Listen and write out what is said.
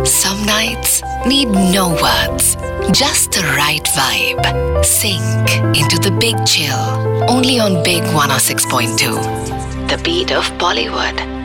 Some nights need no words, just the right vibe. Sink into the big chill, only on Big 106.2. The beat of Bollywood.